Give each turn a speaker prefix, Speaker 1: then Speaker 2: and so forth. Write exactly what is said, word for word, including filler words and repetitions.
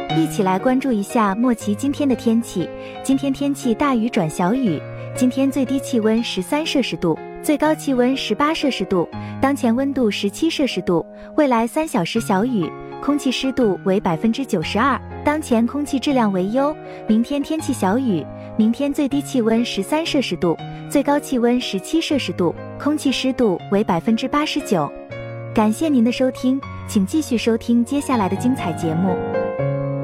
Speaker 1: 一起来关注一下莫奇今天的天气。今天天气大雨转小雨，今天最低气温十三摄氏度，最高气温十八摄氏度，当前温度十七摄氏度，未来三小时小雨，空气湿度为百分之九十二，当前空气质量为优。明天天气小雨，明天最低气温十三摄氏度，最高气温十七摄氏度，空气湿度为百分之八十九。感谢您的收听，请继续收听接下来的精彩节目。